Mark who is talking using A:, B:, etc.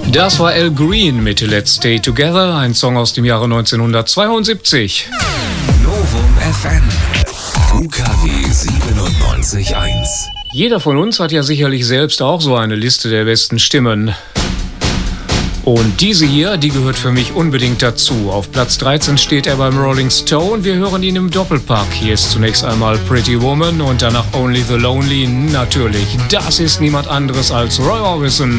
A: Das war Al Green mit Let's Stay Together, ein Song aus dem Jahre 1972.
B: Novum FM, UKW 97.1.
A: Jeder von uns hat ja sicherlich selbst auch so eine Liste der besten Stimmen. Und diese hier, die gehört für mich unbedingt dazu. Auf Platz 13 steht er beim Rolling Stone. Wir hören ihn im Doppelpack. Hier ist zunächst einmal Pretty Woman und danach Only the Lonely. Natürlich, das ist niemand anderes als Roy Orbison.